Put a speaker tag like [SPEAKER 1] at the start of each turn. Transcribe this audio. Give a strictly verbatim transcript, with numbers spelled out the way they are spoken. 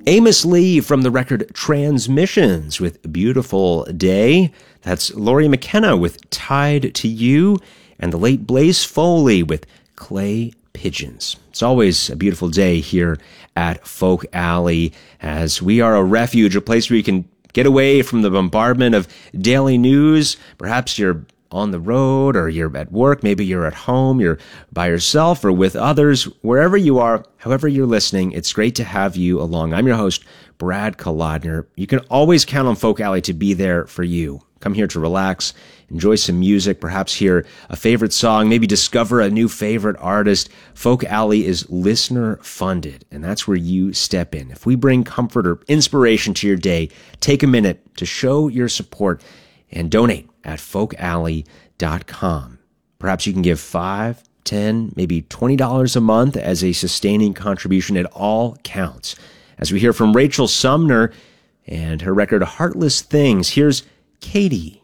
[SPEAKER 1] Amos Lee from the record Transmissions with Beautiful Day. That's Laurie McKenna with Tied to You, and the late Blaze Foley with Clay Pigeons. It's always a beautiful day here at Folk Alley, as we are a refuge, a place where you can get away from the bombardment of daily news. Perhaps you're on the road, or you're at work, maybe you're at home, you're by yourself or with others. Wherever you are, however you're listening, it's great to have you along. I'm your host, Brad Kolodner. You can always count on Folk Alley to be there for you. Come here to relax, enjoy some music, perhaps hear a favorite song, maybe discover a new favorite artist. Folk Alley is listener funded, and that's where you step in. If we bring comfort or inspiration to your day, take a minute to show your support and donate at folk alley dot com. Perhaps you can give five, ten, maybe twenty dollars a month as a sustaining contribution. It all counts. As we hear from Rachel Sumner and her record Heartless Things, here's Katie.